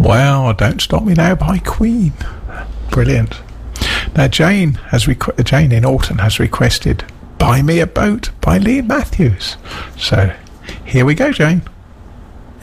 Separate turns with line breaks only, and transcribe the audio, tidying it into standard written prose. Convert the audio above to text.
Well, Don't Stop Me Now by Queen. Brilliant. Now, Jane in Alton has requested Buy Me a Boat by Lee Matthews. So, here we go, Jane.